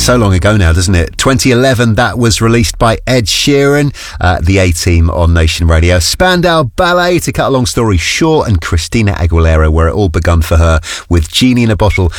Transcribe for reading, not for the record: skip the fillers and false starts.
so long ago now, doesn't it? 2011, that was released by Ed Sheeran, the A-Team on Nation Radio. Spandau Ballet, to cut a long story short, and Christina Aguilera, where it all begun for her with Genie in a Bottle